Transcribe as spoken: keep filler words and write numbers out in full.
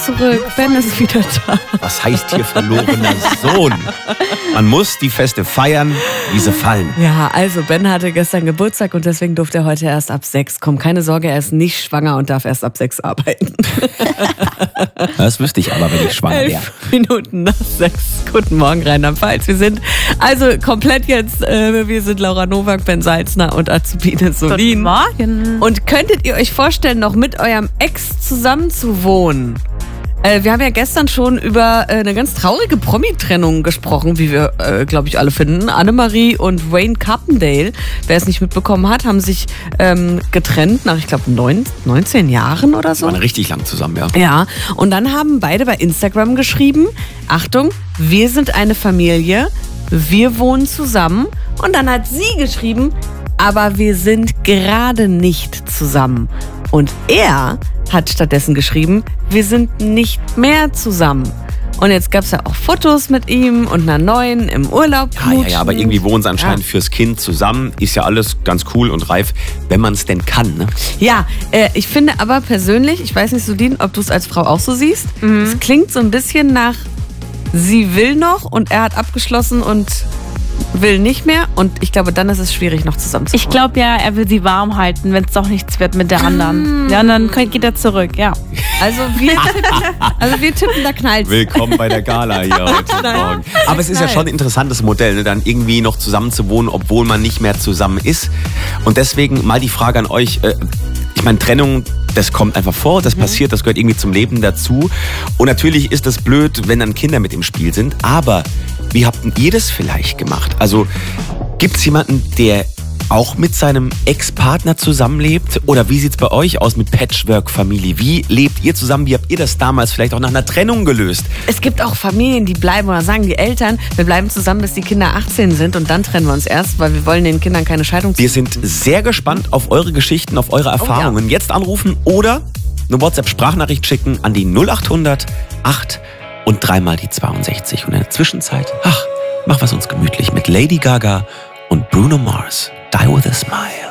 Zurück, Ben ist wieder da. Was heißt hier verlorener Sohn? Man muss die Feste feiern, wie sie fallen. Ja, also Ben hatte gestern Geburtstag und deswegen durfte er heute erst ab sechs kommen. Keine Sorge, er ist nicht schwanger und darf erst ab sechs arbeiten. Das wüsste ich aber, wenn ich schwanger wäre. Elf Minuten nach sechs. Guten Morgen, Rheinland-Pfalz. Wir sind also komplett jetzt, äh, wir sind Laura Nowak, Ben Salzner und Azubine Solin. Guten Morgen. Und könntet ihr euch vorstellen, noch mit eurem Ex zusammen zu wohnen? Äh, wir haben ja gestern schon über äh, eine ganz traurige Promi-Trennung gesprochen, wie wir, äh, glaube ich, alle finden. Annemarie und Wayne Carpendale, wer es nicht mitbekommen hat, haben sich ähm, getrennt nach, ich glaube, neunzehn Jahren oder so. Die waren richtig lang zusammen, ja. Ja, und dann haben beide bei Instagram geschrieben, Achtung, wir sind eine Familie, wir wohnen zusammen. Und dann hat sie geschrieben, aber wir sind gerade nicht zusammen. Und er hat stattdessen geschrieben, wir sind nicht mehr zusammen. Und jetzt gab es ja auch Fotos mit ihm und einer neuen im Urlaub. Ja, ja, ja, aber irgendwie wohnen sie anscheinend ja. fürs Kind zusammen. Ist ja alles ganz cool und reif, wenn man es denn kann, ne? Ja, äh, ich finde aber persönlich, ich weiß nicht, Solin, ob du es als Frau auch so siehst, mhm. es klingt so ein bisschen nach, sie will noch und er hat abgeschlossen und will nicht mehr. Und ich glaube, dann ist es schwierig, noch zusammen zu wohnen. Ich glaube ja, er will sie warm halten, wenn es doch nichts wird mit der anderen. Ja, und dann geht er zurück, ja. Also wir tippen, also wir tippen da knallt's. Willkommen bei der Gala hier heute Morgen. Aber es ist ja schon ein interessantes Modell, ne? Dann irgendwie noch zusammen zu wohnen, obwohl man nicht mehr zusammen ist. Und deswegen mal die Frage an euch. Äh, ich meine, Trennung, das kommt einfach vor, das mhm. passiert, das gehört irgendwie zum Leben dazu. Und natürlich ist das blöd, wenn dann Kinder mit im Spiel sind. Aber wie habt ihr das vielleicht gemacht? Also gibt es jemanden, der auch mit seinem Ex-Partner zusammenlebt? Oder wie sieht es bei euch aus mit Patchwork-Familie? Wie lebt ihr zusammen? Wie habt ihr das damals vielleicht auch nach einer Trennung gelöst? Es gibt auch Familien, die bleiben, oder sagen die Eltern, wir bleiben zusammen, bis die Kinder achtzehn sind und dann trennen wir uns erst, weil wir wollen den Kindern keine Scheidung Wir sind sehr gespannt auf eure Geschichten, auf eure Erfahrungen. Oh, ja. Jetzt anrufen oder eine WhatsApp-Sprachnachricht schicken an die null acht hundert acht und dreimal die zweiundsechzig. Und in der Zwischenzeit, ach, machen wir es uns gemütlich mit Lady Gaga und Bruno Mars. Die with a Smile.